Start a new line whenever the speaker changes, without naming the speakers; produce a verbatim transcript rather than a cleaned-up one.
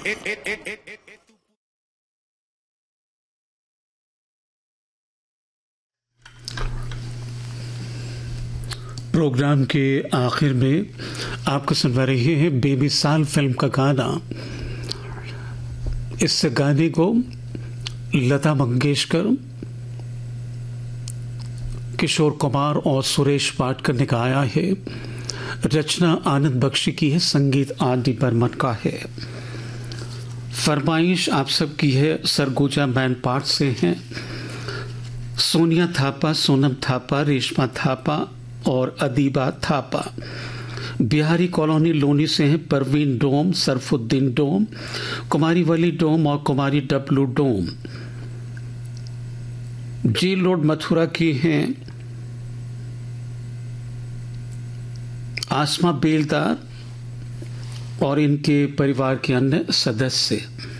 Programme के आखिर में आपको सुनवा रहे हैं बेमिसाल फिल्म का गाना। इस गाने को लता मंगेशकर, किशोर कुमार और सुरेश वाडकर ने गाया है। रचना आनंद बख्शी की है, संगीत आर डी बर्मन का है। फरमाइश आप सब की है, सरगुजा मैन पार्ट से हैं सोनिया थापा, सोनम थापा, रेशमा थापा और अदीबा थापा। बिहारी कॉलोनी लोनी से हैं परवीन डोम, सरफुद्दीन डोम, कुमारी वली डोम और कुमारी डब्लू डोम। जी रोड मथुरा की हैं आसमा बेलदार और इनके परिवार के अन्य सदस्य।